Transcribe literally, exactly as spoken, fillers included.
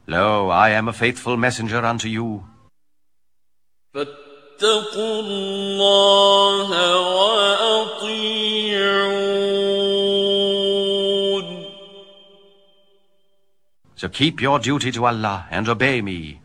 Lo, I am a faithful messenger unto you. فاتقوا الله وأطيعون. So keep your duty to Allah and obey me.